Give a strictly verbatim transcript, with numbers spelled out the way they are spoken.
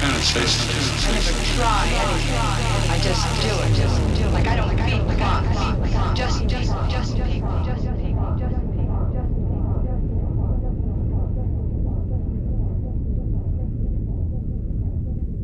trying to say something. I never try anything.